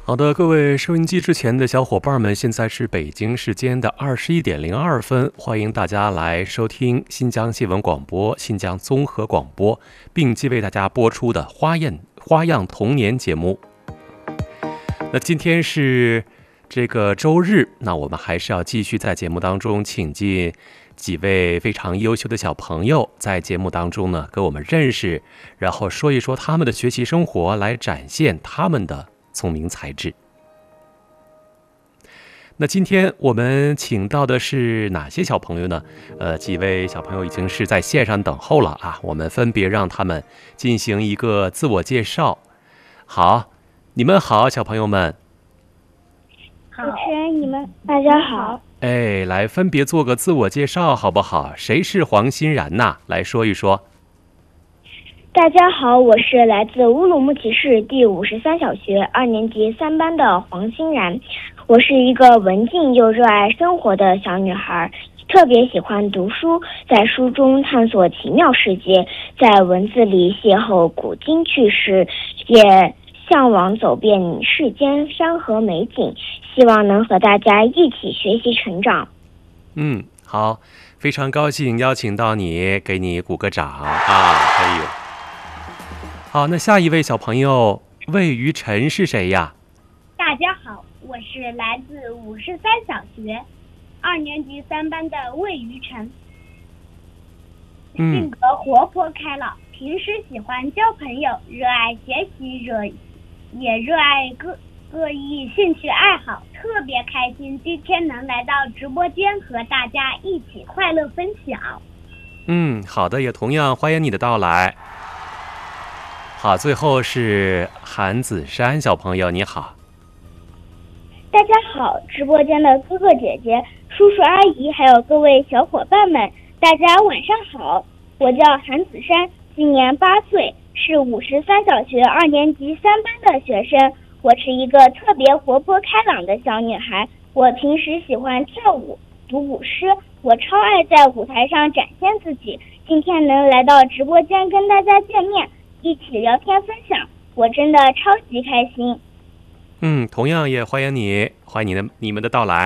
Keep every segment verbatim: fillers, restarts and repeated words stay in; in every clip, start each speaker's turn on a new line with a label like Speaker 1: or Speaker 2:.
Speaker 1: 好的，各位收音机之前的小伙伴们，现在是北京时间的二十一点零二分，欢迎大家来收听新疆新闻广播、新疆综合广播，并即为大家播出的花样花样童年节目。那今天是这个周日，那我们还是要继续在节目当中请进几位非常优秀的小朋友，在节目当中呢跟我们认识，然后说一说他们的学习生活，来展现他们的聪明才智。那今天我们请到的是哪些小朋友呢？呃，几位小朋友已经是在线上等候了啊，我们分别让他们进行一个自我介绍。好，你们好，小朋友们。
Speaker 2: 主持人，你们大家好。
Speaker 1: 哎，来分别做个自我介绍好不好？谁是黄欣然呐？来说一说。
Speaker 2: 大家好，我是来自乌鲁木齐市第五十三小学二年级三班的黄欣然。我是一个文静又热爱生活的小女孩，特别喜欢读书，在书中探索奇妙世界，在文字里邂逅古今趣事，也向往走遍世间山河美景，希望能和大家一起学习成长。
Speaker 1: 嗯，好，非常高兴邀请到你，给你鼓个掌啊！哎呦，好，那下一位小朋友魏于晨是谁呀？
Speaker 3: 大家好，我是来自五十三小学二年级三班的魏于晨。性格活泼开朗，平时喜欢交朋友，热爱学习，热也热爱各各异兴趣爱好，特别开心今天能来到直播间和大家一起快乐分享。
Speaker 1: 嗯，好的，也同样欢迎你的到来。好，最后是韩子珊小朋友，你好。
Speaker 2: 大家好，直播间的哥哥姐姐、叔叔阿姨，还有各位小伙伴们，大家晚上好。我叫韩子珊，今年八岁，是五十三小学二年级三班的学生。我是一个特别活泼开朗的小女孩，我平时喜欢跳舞、读古诗，我超爱在舞台上展现自己。今天能来到直播间跟大家见面，一起聊天分享，我真的超级开心。
Speaker 1: 嗯，同样也欢迎你，欢迎你的你们的到来。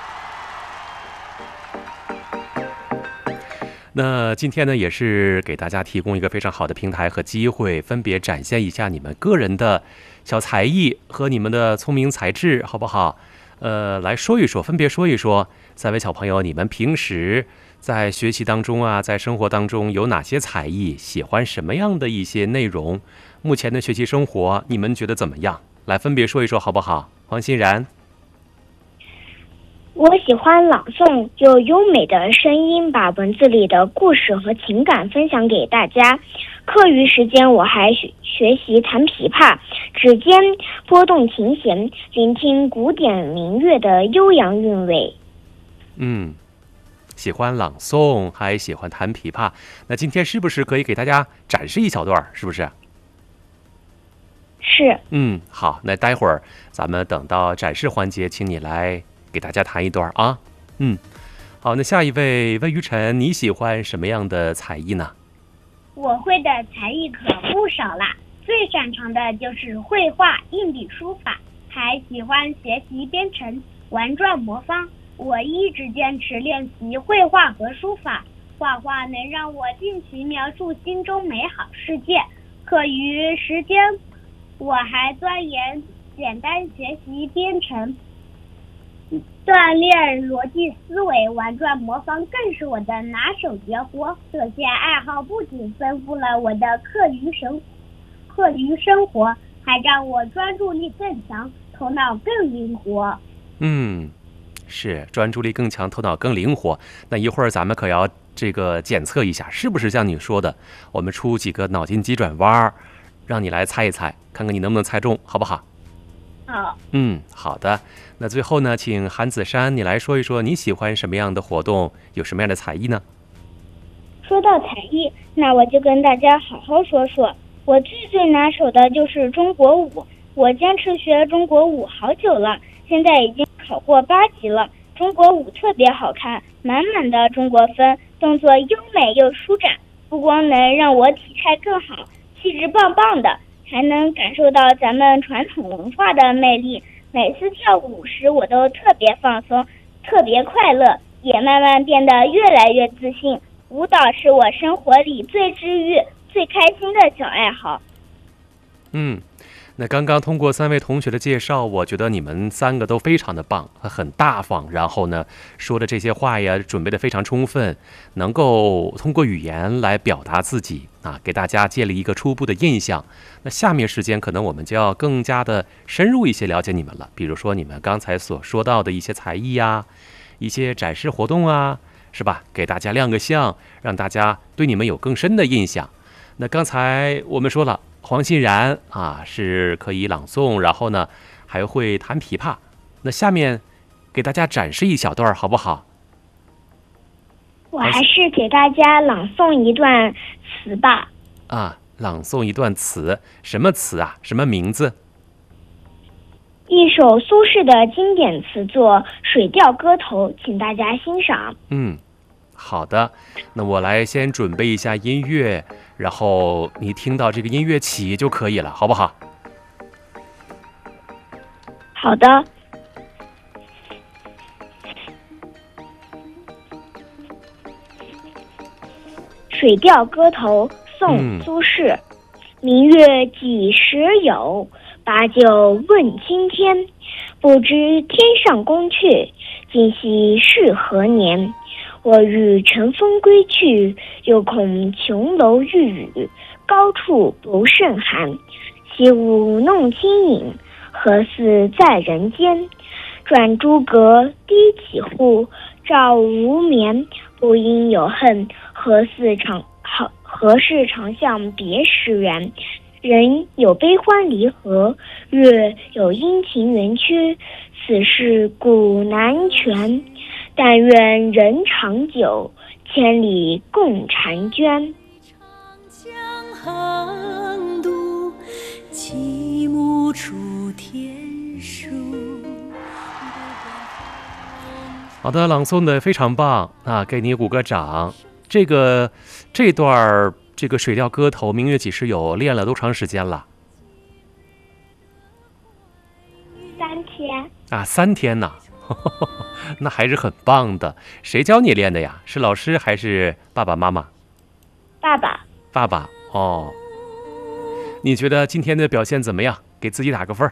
Speaker 1: 那今天呢，也是给大家提供一个非常好的平台和机会，分别展现一下你们个人的小才艺和你们的聪明才智，好不好？呃，来说一说，分别说一说，三位小朋友，你们平时在学习当中啊，在生活当中有哪些才艺？喜欢什么样的一些内容？目前的学习生活，你们觉得怎么样？来分别说一说好不好？黄欣然。
Speaker 2: 我喜欢朗诵，用优美的声音把文字里的故事和情感分享给大家。课余时间我还学学习弹琵琶，指尖拨动琴弦，聆听古典民乐的悠扬韵味。
Speaker 1: 嗯，喜欢朗诵，还喜欢弹琵琶。那今天是不是可以给大家展示一小段？是不是？
Speaker 2: 是。
Speaker 1: 嗯，好，那待会儿咱们等到展示环节，请你来给大家弹一段啊。嗯，好，那下一位魏于晨，你喜欢什么样的才艺呢？
Speaker 3: 我会的才艺可不少啦，最擅长的就是绘画、硬笔书法，还喜欢学习编程、玩转魔方。我一直坚持练习绘画和书法，画画能让我尽情描述心中美好世界。课余时间我还钻研简单学习编程，锻炼逻辑思维，玩转魔方更是我的拿手绝活。这些爱好不仅丰富了我的课余生课余生活，还让我专注力更强，头脑更灵活。
Speaker 1: 嗯，是专注力更强，头脑更灵活。那一会儿咱们可要这个检测一下，是不是像你说的，我们出几个脑筋急转弯，让你来猜一猜，看看你能不能猜中，好不好？
Speaker 3: 好。
Speaker 1: 嗯，好的。那最后呢，请韩子珊你来说一说你喜欢什么样的活动，有什么样的才艺呢？
Speaker 2: 说到才艺，那我就跟大家好好说说。我最最拿手的就是中国舞，我坚持学中国舞好久了，现在已经考过八级了。中国舞特别好看，满满的中国风，动作优美又舒展，不光能让我体态更好，气质棒棒的， 还能感受到咱们传统文化的魅力。每次跳舞时，我都特别放松，特别快乐，也慢慢变得越来越自信。舞蹈是我生活里最治愈、最开心的小爱好。
Speaker 1: 嗯，那刚刚通过三位同学的介绍，我觉得你们三个都非常的棒，很大方，然后呢，说的这些话呀，准备的非常充分，能够通过语言来表达自己啊，给大家建立一个初步的印象。那下面时间可能我们就要更加的深入一些了解你们了，比如说你们刚才所说到的一些才艺呀，一些展示活动啊，是吧？给大家亮个相，让大家对你们有更深的印象。那刚才我们说了，黄欣然啊是可以朗诵，然后呢还会弹琵琶。那下面给大家展示一小段好不好？
Speaker 3: 我还是给大家朗诵一段词吧。
Speaker 1: 啊，朗诵一段词，什么词啊？什么名字？
Speaker 3: 一首苏轼的经典词作《水调歌头》，请大家欣赏。
Speaker 1: 嗯，好的，那我来先准备一下音乐，然后你听到这个音乐起就可以了，好不好？
Speaker 3: 好的。《水调歌头》宋苏轼、嗯、明月几时有，把酒问青天。不知天上宫阙，今夕是何年？我欲乘风归去，又恐琼楼玉宇，高处不胜寒。起舞弄清影，何似在人间？转朱阁，低绮户，照无眠。不应有恨，何似长何何事长向别时圆？人有悲欢离合，月有阴晴圆缺，此事古难全。但愿人长久，千里共婵娟。
Speaker 4: 长江横渡，极目出天书。
Speaker 1: 好的，朗诵的非常棒啊，给你鼓个掌。这个这段这个《水调歌头》明月几时有练了多长时间了？
Speaker 2: 三天
Speaker 1: 啊，三天呢，那还是很棒的。谁教你练的呀？是老师还是爸爸妈妈？
Speaker 2: 爸爸。
Speaker 1: 爸爸哦。你觉得今天的表现怎么样？给自己打个分。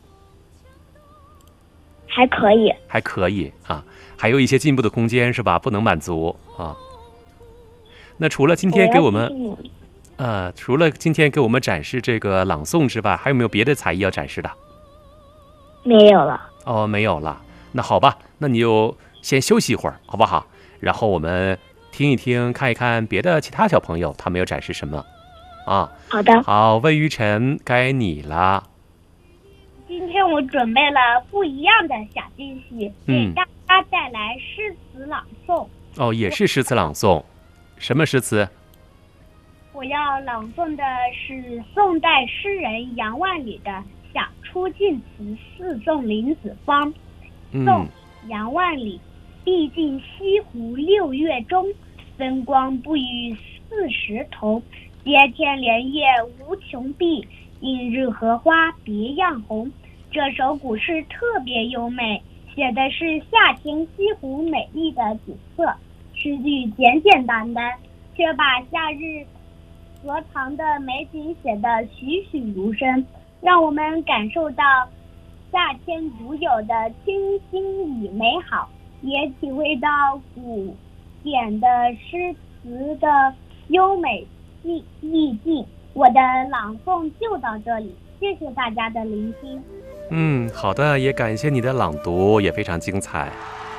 Speaker 2: 还可以。
Speaker 1: 还可以啊，还有一些进步的空间是吧？不能满足啊。那除了今天给我们，我呃，除了今天给我们展示这个朗诵之外，还有没有别的才艺要展示的？
Speaker 2: 没有了。
Speaker 1: 哦，没有了。那好吧，那你就先休息一会儿，好不好？然后我们听一听，看一看别的其他小朋友他们要展示什么啊？
Speaker 2: 好的。
Speaker 1: 好，魏于晨，该你了。
Speaker 3: 今天我准备了不一样的小惊喜，给大家带来诗词朗诵。
Speaker 1: 哦，也是诗词朗诵。什么诗词？
Speaker 3: 我要朗诵的是宋代诗人杨万里的《想出净词四送林子方》。宋杨万里，毕竟西湖六月中，风光不与四时同。接天莲叶无穷碧，映日荷花别样红。这首古诗特别优美，写的是夏天西湖美丽的景色。诗句简简单单，却把夏日荷塘的美景写得栩栩如生，让我们感受到夏天独有的清新与美好，也体会到古典的诗词的优美意意境。我的朗诵就到这里，谢谢大家的聆听。
Speaker 1: 嗯，好的，也感谢你的朗读，也非常精彩。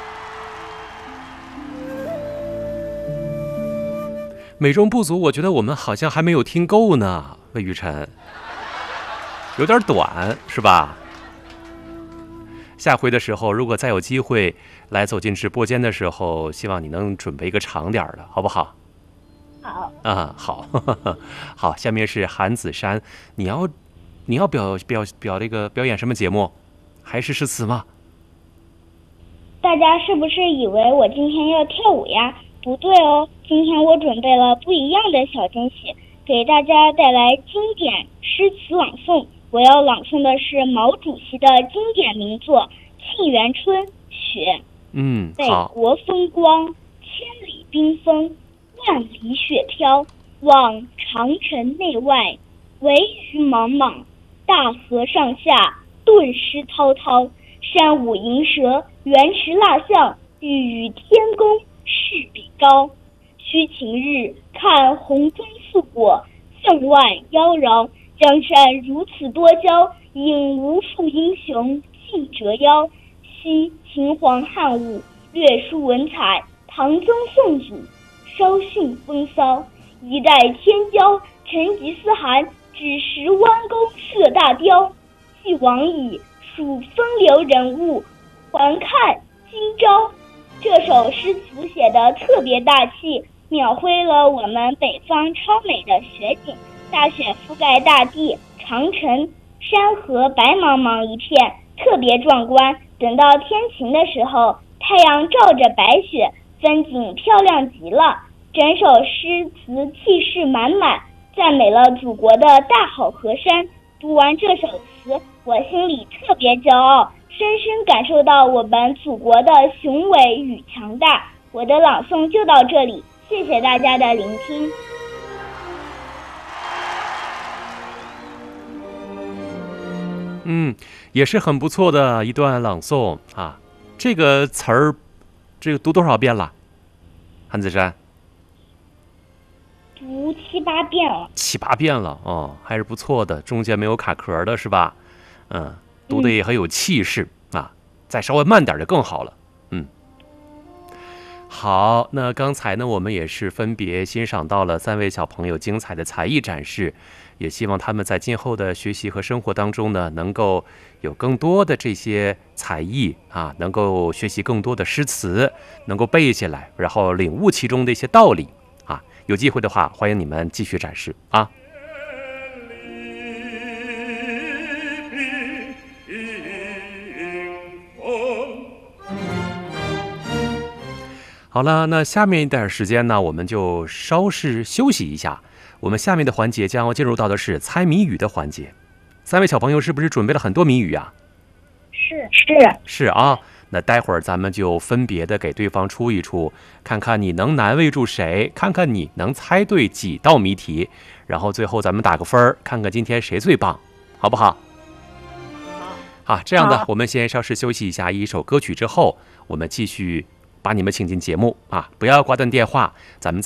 Speaker 1: 美中不足，我觉得我们好像还没有听够呢，魏于晨，有点短，是吧？下回的时候，如果再有机会来走进直播间的时候，希望你能准备一个长点的，好不好？
Speaker 2: 好
Speaker 1: 啊，好，呵呵好。下面是韩子珊，你要你要表表表这个表演什么节目？还是诗词吗？
Speaker 2: 大家是不是以为我今天要跳舞呀？不对哦，今天我准备了不一样的小惊喜， 给大家带来经典诗词朗诵。我要朗诵的是毛主席的经典名作《沁园春·雪》。
Speaker 1: 嗯，
Speaker 2: 北国风光，千里冰封，万里雪飘。望长城内外，惟余莽莽。大河上下，顿失滔滔。山舞银蛇，原驰蜡象，欲与天公试比高。须晴日，看红装素裹，分外妖娆。江山如此多娇，引无数英雄竞折腰。惜秦皇汉武，略输文采；唐宗宋祖，稍逊风骚。一代天骄，成吉思汗，只识弯弓射大雕。既往矣，数风流人物，还看今朝。这首诗词写得特别大气，描绘了我们北方超美的雪景。大雪覆盖大地，长城、山河白茫茫一片，特别壮观。等到天晴的时候，太阳照着白雪，风景漂亮极了。整首诗词气势满满，赞美了祖国的大好河山。读完这首词，我心里特别骄傲，深深感受到我们祖国的雄伟与强大。我的朗诵就到这里，谢谢大家的聆听。
Speaker 1: 嗯，也是很不错的一段朗诵啊。这个词儿，这个读多少遍了？韩子珊？
Speaker 2: 读七八遍了。
Speaker 1: 七八遍了哦，还是不错的，中间没有卡壳的是吧？嗯，读的也很有气势、嗯、啊。再稍微慢点就更好了。嗯，好，那刚才呢，我们也是分别欣赏到了三位小朋友精彩的才艺展示。也希望他们在今后的学习和生活当中呢，能够有更多的这些才艺啊，能够学习更多的诗词，能够背下来，然后领悟其中的一些道理啊。有机会的话，欢迎你们继续展示啊。好了，那下面一点时间呢，我们就稍事休息一下。我们下面的环节将要进入到的是猜谜语的环节。三位小朋友是不是准备了很多谜语啊？
Speaker 2: 是是
Speaker 1: 是啊，那待会儿咱们就分别的给对方出一出，看看你能难为住谁，看看你能猜对几道谜题，然后最后咱们打个分，看看今天谁最棒，好不好？好，这样的，我们先稍事休息一下，一首歌曲之后，我们继续把你们请进节目啊！不要挂断电话，咱们